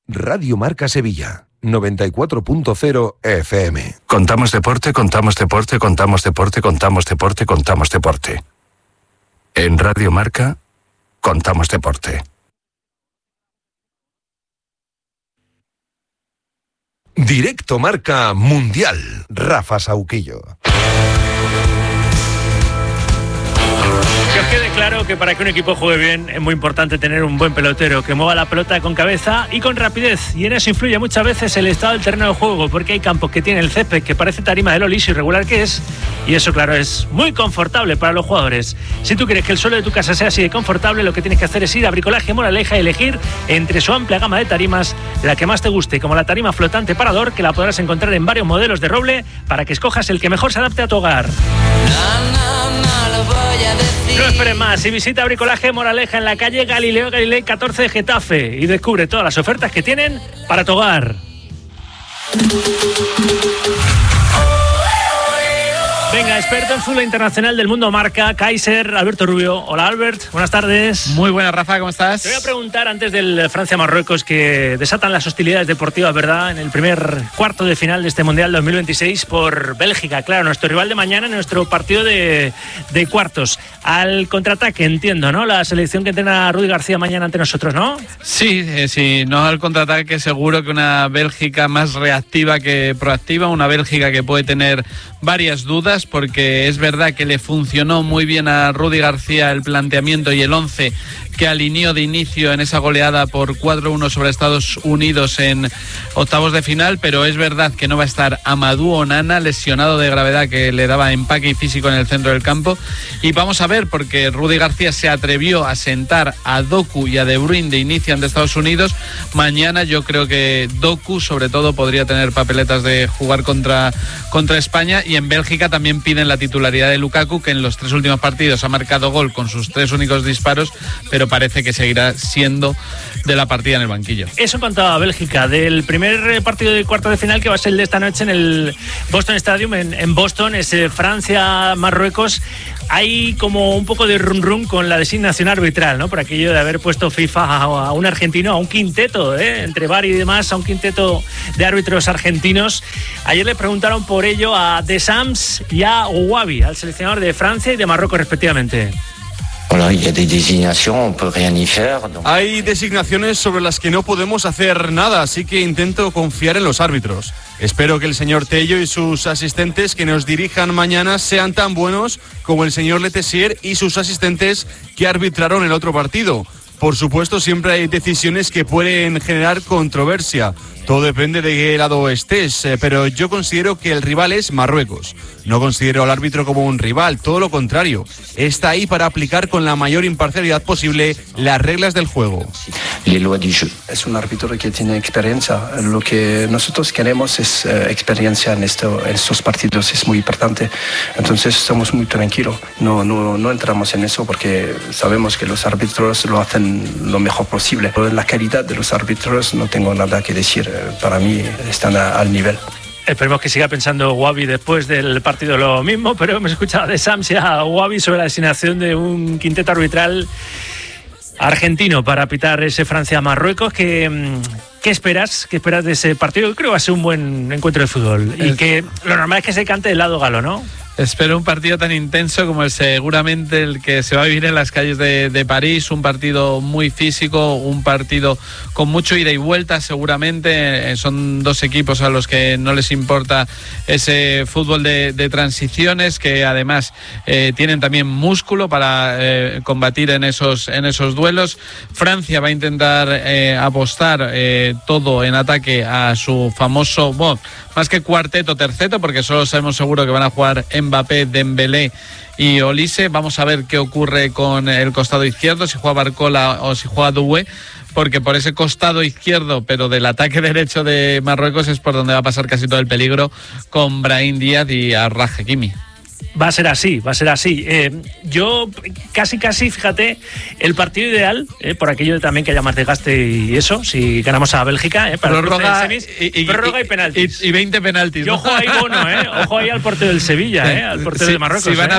Radio Marca Sevilla, 94.0 FM. Contamos deporte, contamos deporte, contamos deporte, contamos deporte, contamos deporte. En Radio Marca, contamos deporte. Directo Marca Mundial. Rafa Sauquillo. Que os quede claro que para que un equipo juegue bien es muy importante tener un buen pelotero que mueva la pelota con cabeza y con rapidez, y en eso influye muchas veces el estado del terreno de juego, porque hay campos que tienen el césped que parece tarima de lo liso y regular que es, y eso claro es muy confortable para los jugadores. Si tú quieres que el suelo de tu casa sea así de confortable, lo que tienes que hacer es ir a Bricolaje Moraleja y elegir entre su amplia gama de tarimas la que más te guste, como la tarima flotante Parador, que la podrás encontrar en varios modelos de roble para que escojas el que mejor se adapte a tu hogar. No esperes más y visita Bricolaje Moraleja en la calle Galileo Galilei 14 de Getafe y descubre todas las ofertas que tienen para tu hogar. Venga, experto en fútbol internacional del mundo marca, Kaiser, Alberto Rubio. Hola Albert, buenas tardes. Muy buenas, Rafa, ¿cómo estás? Te voy a preguntar antes del Francia-Marruecos, que desatan las hostilidades deportivas, ¿verdad? En el primer cuarto de final de este Mundial 2026 por Bélgica. Claro, nuestro rival de mañana en nuestro partido de cuartos. Al contraataque, entiendo, ¿no? La selección que entrena Rudi García mañana ante nosotros, ¿no? Sí, sí, no al contraataque, seguro que una Bélgica más reactiva que proactiva, una Bélgica que puede tener varias dudas, porque es verdad que le funcionó muy bien a Rudi García el planteamiento y el 11 que alineó de inicio en esa goleada por 4-1 sobre Estados Unidos en octavos de final, pero es verdad que no va a estar Amadou Onana, lesionado de gravedad, que le daba empaque y físico en el centro del campo, y vamos a ver, porque Rudi García se atrevió a sentar a Doku y a De Bruyne de inicio ante Estados Unidos. Mañana yo creo que Doku sobre todo podría tener papeletas de jugar contra España, y en Bélgica también piden la titularidad de Lukaku, que en los 3 últimos partidos ha marcado gol con sus 3 únicos disparos, pero parece que seguirá siendo de la partida en el banquillo. Eso en cuanto a Bélgica. Del primer partido de cuarto de final, que va a ser el de esta noche en el Boston Stadium en Boston, es Francia-Marruecos. Hay como un poco de run con la designación arbitral, ¿no? Por aquello de haber puesto FIFA a un argentino, a un quinteto, entre VAR y demás, a un quinteto de árbitros argentinos. Ayer le preguntaron por ello a Deschamps y a Ouabi, al seleccionador de Francia y de Marruecos respectivamente. Hay designaciones sobre las que no podemos hacer nada, así que intento confiar en los árbitros. Espero que el señor Tello y sus asistentes que nos dirijan mañana sean tan buenos como el señor Letessier y sus asistentes que arbitraron el otro partido. Por supuesto, siempre hay decisiones que pueden generar controversia. Todo depende de qué lado estés, pero yo considero que el rival es Marruecos. No considero al árbitro como un rival, todo lo contrario. Está ahí para aplicar con la mayor imparcialidad posible las reglas del juego. Es un árbitro que tiene experiencia. Lo que nosotros queremos es experiencia en estos partidos, es muy importante. Entonces estamos muy tranquilos. No entramos en eso porque sabemos que los árbitros lo hacen lo mejor posible. La calidad de los árbitros no tengo nada que decir. Para mí están al nivel. Esperemos que siga pensando Ouabi después del partido lo mismo, pero hemos escuchado de Deschamps y a Ouabi sobre la designación de un quinteto arbitral argentino para pitar ese Francia-Marruecos. ¿Qué esperas? ¿Qué esperas de ese partido? Yo creo que va a ser un buen encuentro de fútbol y que lo normal es que se cante del lado galo, ¿no? Espero un partido tan intenso como seguramente el que se va a vivir en las calles de París, un partido muy físico, un partido con mucho ida y vuelta seguramente. Son 2 equipos a los que no les importa ese fútbol de transiciones, que además tienen también músculo para combatir en esos duelos. Francia va a intentar apostar todo en ataque a su famoso, más que cuarteto, terceto, porque solo sabemos seguro que van a jugar Mbappé, Dembélé y Olise. Vamos a ver qué ocurre con el costado izquierdo, si juega Barcola o si juega Doué, porque por ese costado izquierdo, pero del ataque derecho de Marruecos, es por donde va a pasar casi todo el peligro con Brahim Díaz y Achraf Hakimi. Va a ser así. Yo casi, fíjate, el partido ideal, por aquello también que haya más desgaste y eso, si ganamos a Bélgica, para prórroga y penaltis. Y 20 penaltis. Y ojo ahí, Bono, ojo ahí al portero del Sevilla, al portero de Marruecos. Si van